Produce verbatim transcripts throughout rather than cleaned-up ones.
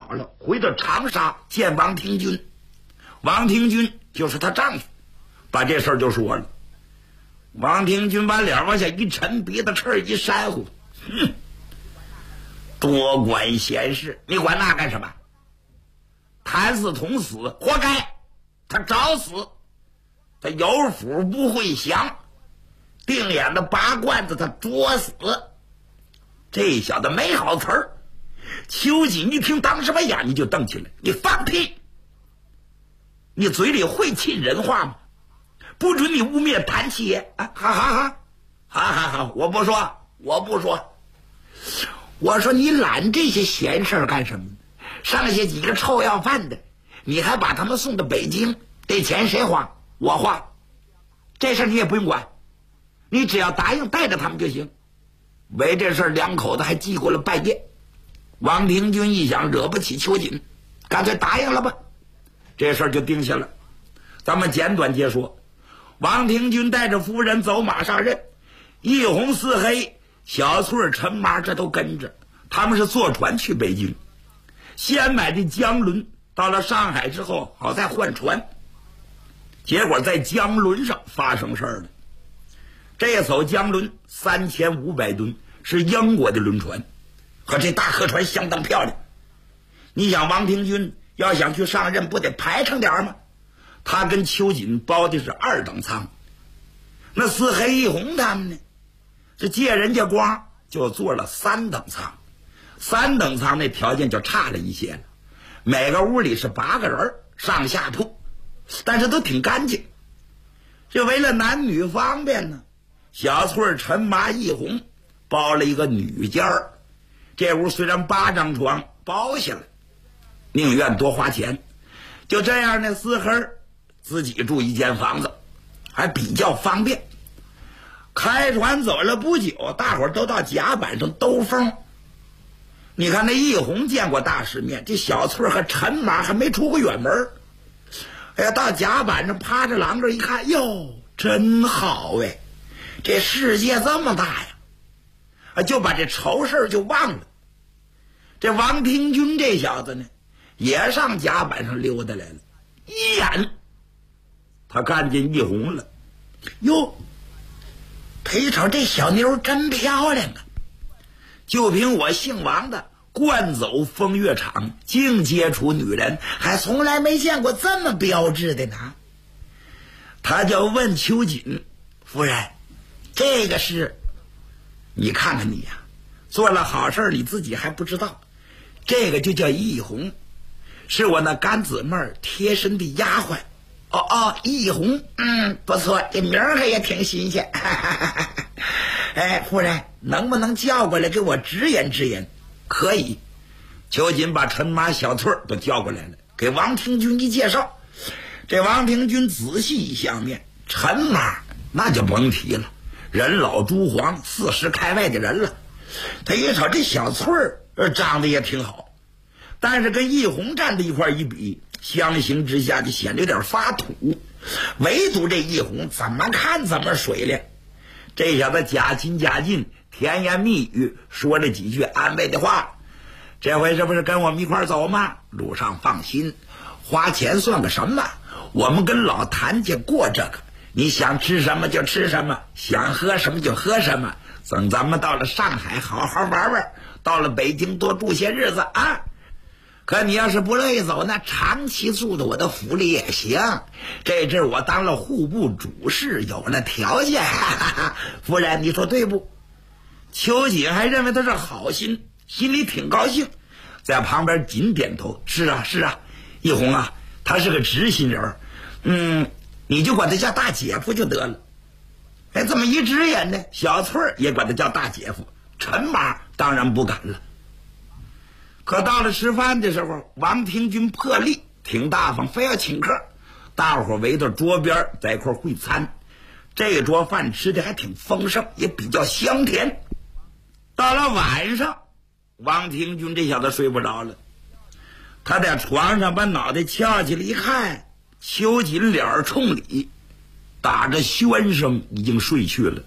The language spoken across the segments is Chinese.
好了，回到长沙见王廷钧。王廷钧就是她丈夫，把这事儿就说了。王廷钧把脸往下一沉，鼻子翅一扇呼，哼，多管闲事，你管那干什么？谭嗣同死，活该，他找死，他有福不会享，定眼的拔罐子，他作死。这小子没好词儿。秋瑾一听，当时把眼睛就瞪起来，你放屁！你嘴里会沁人话吗？不准你污蔑谭七爷啊！哈哈哈，哈哈哈！我不说，我不说。我说你揽这些闲事儿干什么？剩下几个臭要饭的，你还把他们送到北京，这钱谁花？我花。这事儿你也不用管，你只要答应带着他们就行。为这事儿，两口子还记过了半夜。王廷钧一想，惹不起秋瑾，干脆答应了吧，这事儿就定下了。咱们简短接说，王廷钧带着夫人走马上任，一红四黑、小翠、陈麻这都跟着。他们是坐船去北京，先买的江轮，到了上海之后好再换船。结果在江轮上发生事儿了。这艘江轮三千五百吨，是英国的轮船，和这大客船相当漂亮。你想王廷钧要想去上任，不得排场点吗？他跟秋瑾包的是二等舱，那四黑一红他们呢，这借人家光就坐了三等舱。三等舱那条件就差了一些了，每个屋里是八个人，上下铺，但是都挺干净。就为了男女方便呢，小翠、陈麻、一红包了一个女间儿。这屋虽然八张床包下来，宁愿多花钱。就这样呢，四黑自己住一间房子，还比较方便。开船走了不久，大伙儿都到甲板上兜风。你看那一红见过大世面，这小翠和陈麻还没出过远门。哎呀，到甲板上趴着廊着一看，哟，真好哎，这世界这么大呀，啊，就把这愁事就忘了。这王廷钧这小子呢，也上甲板上溜达来了，一眼他看见一红了，哟，他一瞅这小妞真漂亮啊，就凭我姓王的惯走风月场，净接触女人，还从来没见过这么标致的呢。他就问秋瑾夫人，这个是？你看看你呀、啊，做了好事你自己还不知道。这个就叫一红，是我那干姊妹贴身的丫鬟。哦哦，一红，嗯，不错，这名儿也挺新鲜。哎，夫人，能不能叫过来给我直言直言？可以。秋瑾把陈麻、小翠都叫过来了，给王廷钧一介绍。这王廷钧仔细一相面，陈麻那就甭提了，人老珠黄，四十开外的人了。他一瞅这小翠儿长得也挺好，但是跟一红站在一块一比，相形之下就显得有点发土。唯独这一红怎么看怎么水灵。这小子假亲假近，甜言蜜语说了几句安慰的话。这回这不是跟我们一块走吗？路上放心，花钱算个什么？我们跟老谭家过这个，你想吃什么就吃什么，想喝什么就喝什么。等咱们到了上海好好玩玩，到了北京多住些日子啊。可你要是不乐意走呢，长期住在我的府里也行。这阵我当了户部主事，有了条件。哈哈哈，夫人你说对不？秋瑾还认为他是好心，心里挺高兴，在旁边紧点头，是啊是啊，一红啊，他是个直心人，嗯，你就管他叫大姐夫就得了。哎，这么一直言呢，小翠儿也管他叫大姐夫，陈麻当然不敢了。可到了吃饭的时候，王廷钧破例挺大方，非要请客，大伙围到桌边在一块会餐。这桌饭吃的还挺丰盛，也比较香甜。到了晚上，王廷钧这小子睡不着了，他在床上把脑袋翘起来一看，秋瑾脸冲里，打着喧声已经睡去了。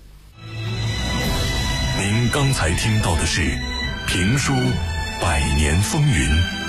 您刚才听到的是评书《百年风云》。